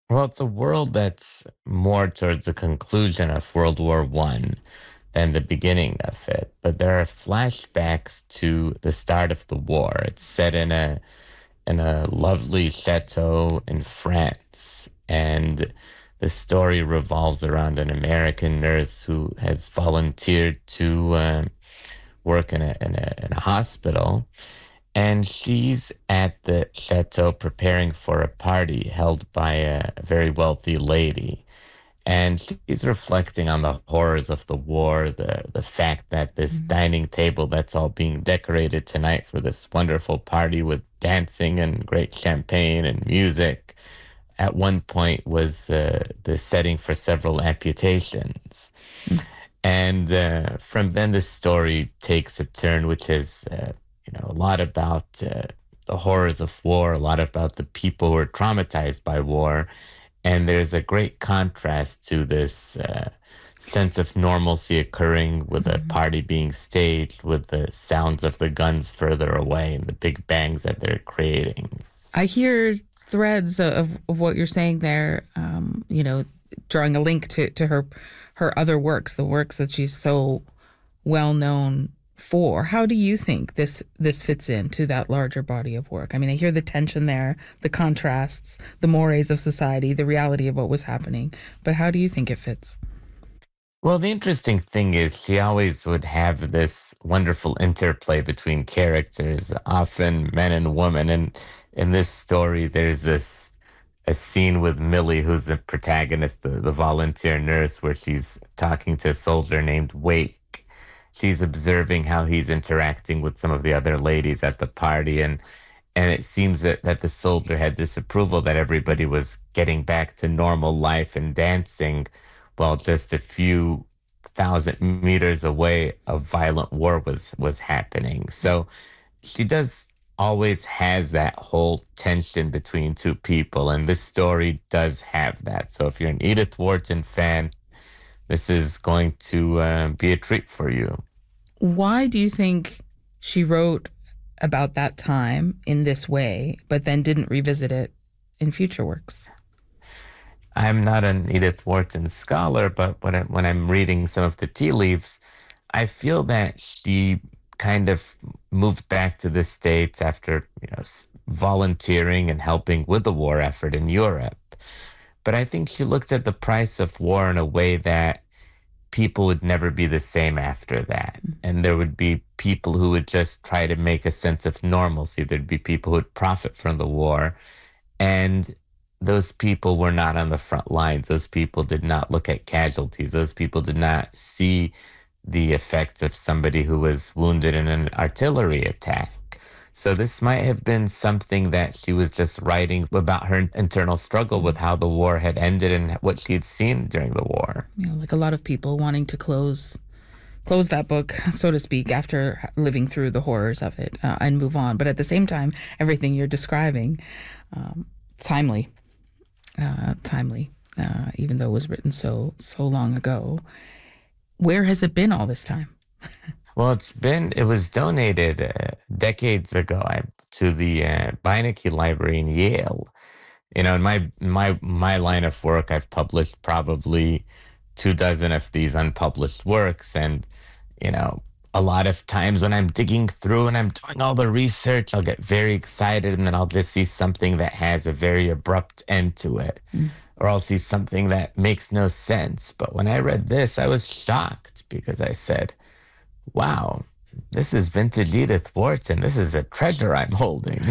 Well, it's a world that's more towards the conclusion of World War One than the beginning of it. But there are flashbacks to the start of the war. It's set in a lovely chateau in France, and the story revolves around an American nurse who has volunteered to work in a hospital, and she's at the chateau preparing for a party held by a very wealthy lady. And she's reflecting on the horrors of the war, the fact that this Mhm. dining table that's all being decorated tonight for this wonderful party with dancing and great champagne and music, at one point was the setting for several amputations. And from then, the story takes a turn, which is, a lot about the horrors of war, a lot about the people who are traumatized by war. And there's a great contrast to this sense of normalcy occurring with a Mhm. party being staged, with the sounds of the guns further away and the big bangs that they're creating. I hear threads of what you're saying there, drawing a link to her other works, the works that she's so well known for. How do you think this fits into that larger body of work? I mean, I hear the tension there, the contrasts, the mores of society, the reality of what was happening. But how do you think it fits? Well, the interesting thing is she always would have this wonderful interplay between characters, often men and women. And in this story, there's this a scene with Millie, who's the protagonist, the volunteer nurse, where she's talking to a soldier named Wake. She's observing how he's interacting with some of the other ladies at the party, and it seems that the soldier had disapproval that everybody was getting back to normal life and dancing, while just a few thousand meters away a violent war was happening. So she does always has that whole tension between two people, and this story does have that. So if you're an Edith Wharton fan, this is going to be a treat for you. Why do you think she wrote about that time in this way, but then didn't revisit it in future works? I'm not an Edith Wharton scholar, but when I'm reading some of the tea leaves, I feel that she kind of moved back to the States after, volunteering and helping with the war effort in Europe. But I think she looked at the price of war in a way that people would never be the same after that. And there would be people who would just try to make a sense of normalcy. There'd be people who would profit from the war. And those people were not on the front lines. Those people did not look at casualties. Those people did not see the effects of somebody who was wounded in an artillery attack. So this might have been something that she was just writing about her internal struggle with how the war had ended and what she had seen during the war. Like a lot of people wanting to close that book, so to speak, after living through the horrors of it and move on. But at the same time, everything you're describing, um, timely, timely, even though it was written so long ago. Where has it been all this time? Well, it was donated decades ago to the Beinecke Library in Yale. In my line of work, I've published probably 2 dozen of these unpublished works, and you know, a lot of times when I'm digging through and I'm doing all the research, I'll get very excited, and then I'll just see something that has a very abrupt end to it, Mm. or I'll see something that makes no sense. But when I read this, I was shocked because I said, wow, this is vintage Edith Wharton. This is a treasure I'm holding.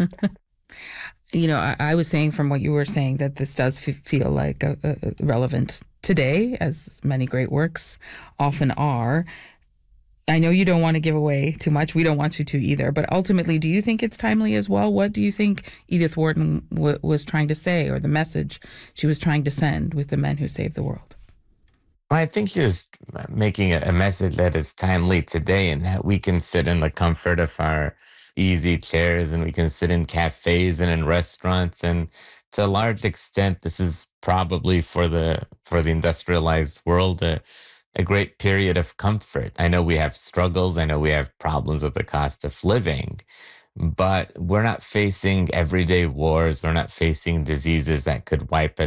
I was saying from what you were saying that this does feel like relevant today, as many great works often are. I know you don't want to give away too much. We don't want you to either. But ultimately, do you think it's timely as well? What do you think Edith Wharton was trying to say, or the message she was trying to send with the men who saved the world? I think she was making a message that is timely today, and that we can sit in the comfort of our easy chairs, and we can sit in cafes and in restaurants. And to a large extent, this is probably for the industrialized world a great period of comfort. I know we have struggles. I know we have problems with the cost of living, but we're not facing everyday wars. We're not facing diseases that could wipe us